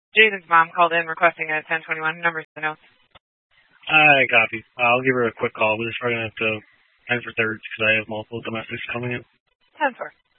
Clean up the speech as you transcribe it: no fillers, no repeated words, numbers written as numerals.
Jason's mom called in requesting a 1021 number the notes. I copy. I'll give her a quick call. We're just probably going to have to end for thirds because I have multiple domestics coming in. 10-4.